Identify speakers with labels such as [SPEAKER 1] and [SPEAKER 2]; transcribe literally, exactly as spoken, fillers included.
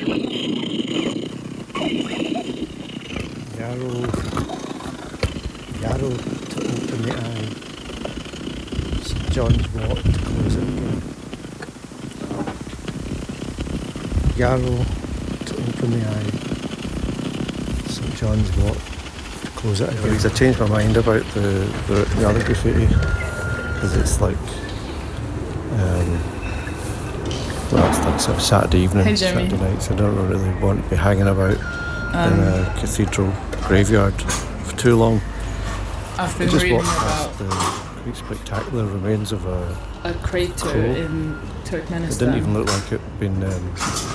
[SPEAKER 1] Yarrow, Yarrow to open the eye, St John's Wort to close it again. Yarrow to open the eye, St John's Wort to close it again. I changed my mind about the, the, the other graffiti, because it's like, um, well, it's like sort of Saturday evening,
[SPEAKER 2] Hey,
[SPEAKER 1] Saturday night, so I don't really want to be hanging about um, in a cathedral graveyard for too long.
[SPEAKER 2] I've
[SPEAKER 1] I
[SPEAKER 2] been
[SPEAKER 1] just
[SPEAKER 2] reading
[SPEAKER 1] walked
[SPEAKER 2] about
[SPEAKER 1] past the quite spectacular remains of a
[SPEAKER 2] a crater
[SPEAKER 1] coal.
[SPEAKER 2] in
[SPEAKER 1] It
[SPEAKER 2] Turkmenistan.
[SPEAKER 1] didn't even look like it had been um,